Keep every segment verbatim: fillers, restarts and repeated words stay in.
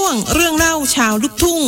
ช่วงเรื่องเล่าชาวลูกทุ่ง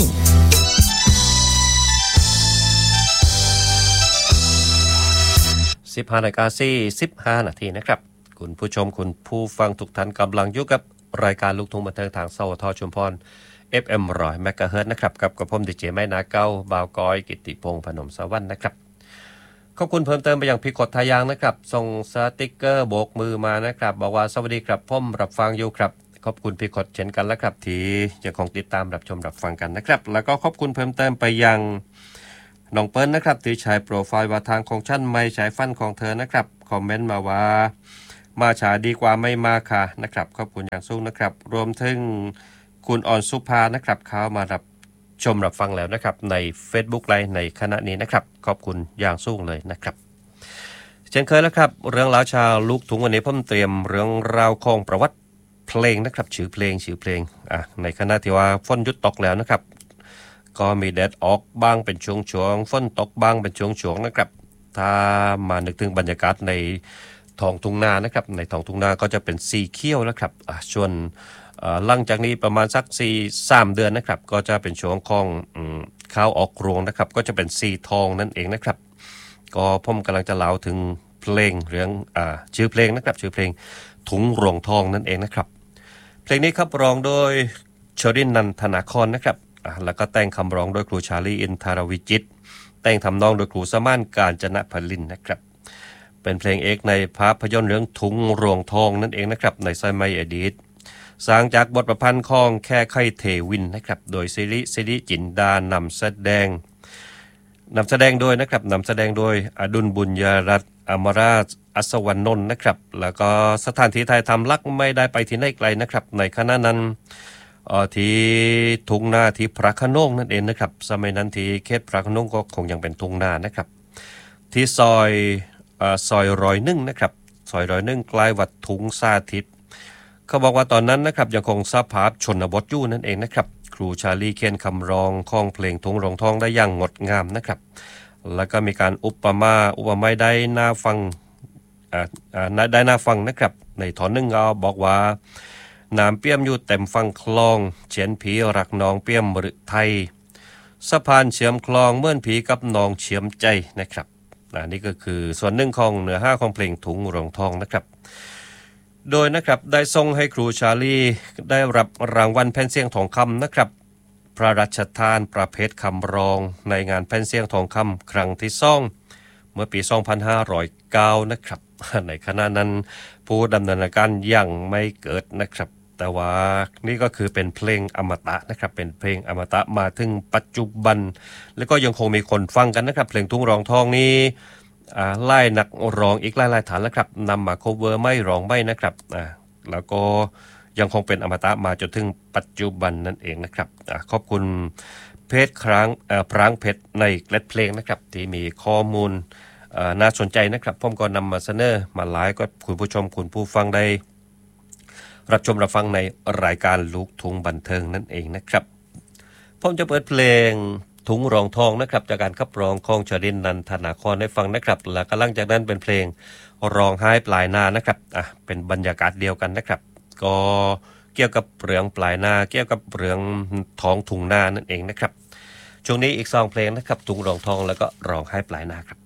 สิบห้านาฬิกาสี่สิบห้านาทีนะครับคุณผู้ชมคุณผู้ฟังทุกท่านกำลังอยู่กับรายการลูกทุ่งบันเทิงทางสวทชุมพร เอฟ เอ็ม หนึ่งร้อย เมกะเฮิรตซ์นะครับกับกับผมดีเจไม้นาเก้าบ่าวกอยกิตติพงษ์พนมสวรรค์นะครับขอบคุณเพิ่มเติมไปยังพิกดทายางนะครับส่งสติกเกอร์โบกมือมานะครับบอกว่าสวัสดีครับผมรับฟังอยู่ครับขอบคุณพิกดเช่นกันแล้วครับที่ยังคงติดตามรับชมรับฟังกันนะครับแล้วก็ขอบคุณเพิ่มเติมไปยังน้องเปิ้ลนะครับที่ใช้โปรไฟล์ว่าทางของฉันไม่ใช้ฟันของเธอนะครับคอมเมนต์มาว่ามาช้าดีกว่าไม่มาค่ะนะครับขอบคุณอย่างสูงนะครับรวมถึงคุณอ่อนสุภานะครับเขามารับชมรับฟังแล้วนะครับใน Facebook ไลฟ์ในขณะนี้นะครับขอบคุณอย่างสูงเลยนะครับเช่นเคยแล้วครับเรื่องราวชาวลูกทุ่งวันนี้ผมเตรียมเรื่องราวของประวัติเพลงนะครับชื่อเพลงชื่อเพลงอ่ะในขณะที่ว่าฝนหยุดตกแล้วนะครับก็มีแดดออกบ้างเป็นช่วงๆฝนตกบ้างเป็นช่วงๆนะครับถ้ามานึกถึงบรรยากาศในท้องทุ่งนานะครับในท้องทุ่งนาก็จะเป็นสีเขียวแล้วครับอ่ะส่วนหลังจากนี้ประมาณสักสี่ สามเดือนนะครับก็จะเป็นช่วงของข้าวออกรวงนะครับก็จะเป็นสีทองนั่นเองนะครับก็ผมกำลังจะเล่าถึงเพลงเรื่องอ่าชื่อเพลงนะครับชื่อเพลงถุงรวงทองนั่นเองนะครับเพลงนี้ครับร้องโดยชรินทร์นันทนาครนะครับอ่าแล้วก็แต่งคำร้องโดยครูชาลีอินทารวิจิตรแต่งทำนองโดยครูสมานกาญจนพลินนะครับเป็นเพลงเอกในภาพยนตร์เรื่องถุงรวงทองนั่นเองนะครับในสมัยอดีตสร้างจากบทประพันธ์ของแค่ไข่เทวินนะครับโดยศิริศิริจินดานำแสดงนำแสดงโดยนะครับนำแสดงโดยอดุลบุญยรัตน์อมราชอัศวรรณนท์นะครับแล้วก็สถานที่ถ่ายทำลักไม่ได้ไปที่ไหนไกลนะครับในขณะนั้นเอ่อที่ทุ่งนาที่พระโขนงนั่นเองนะครับสมัยนั้นที่เขตพระโขนงก็คงยังเป็นทุ่งนานะครับที่ซอยเอ่อซอยร้อยหนึ่งนะครับซอยร้อยหนึ่งใกล้วัดทุ่งสาธิตเขาบอกว่าตอนนั้นนะครับยังคงสภาพชนบทอยู่นั่นเองนะครับครูชาลีเขียนคำร้องของเพลงถุงรองทองได้อย่างงดงามนะครับแล้วก็มีการอุปมาอุปไมยได้น่าฟังอ่าอ่าได้น่าฟังนะครับในถอนหนึ่งก็บอกว่าน้ำเปี่ยมอยู่เต็มฟังคลองเฉียนผีรักน้องเปี่ยมหรือไทยสะพานเชื่อมคลองเมื่อนผีกับน้องเชื่อมใจนะครับนี่ก็คือส่วนหนึ่งของเนื้อหาของเพลงถุงรองทองนะครับโดยนะครับได้ส่งให้ครูชาลีได้รับรางวัลแผ่นเสียงทองคำนะครับพระราชทานประเภทคำร้องในงานแผ่นเสียงทองคำครั้งที่สองเมื่อปีสองพันห้าร้อยเก้านะครับในขณะนั้นผู้ดำเนินการยังไม่เกิดนะครับแต่ว่านี่ก็คือเป็นเพลงอมตะนะครับเป็นเพลงอมตะมาถึงปัจจุบันแล้วก็ยังคงมีคนฟังกันนะครับเพลงทุ่งรองทองนี้ไล่นักร้องอีกหลายๆฐานแล้วครับนำมาโคเวอร์ไม่ร้องไม่นะครับอ่าแล้วก็ยังคงเป็นอมตะมาจนถึงปัจจุบันนั่นเองนะครับอ่าขอบคุณเพจครั้งเอ่อพรางเพชรในเกล็ดเพลงนะครับที่มีข้อมูลเอ่อน่าสนใจนะครับผมก็นำมาเสนอมาหลายก็คุณผู้ชมคุณผู้ฟังได้รับชมรับฟังในรายการลูกทุ่งบันเทิงนั่นเองนะครับผมจะเปิดเพลงถุงรองทองนะครับจากการขับร้องของชรินทร์นันทนาครให้ฟังนะครับแล้วก็หลังจากนั้นเป็นเพลงร้องไห้ปลายนานะครับอ่ะเป็นบรรยากาศเดียวกันนะครับก็เกี่ยวกับเรื่องปลายนาเกี่ยวกับเรื่องท้องทุ่งนานั่นเองนะครับช่วงนี้อีกสองเพลงนะครับถุงรองทองแล้วก็ร้องไห้ปลายนาครับ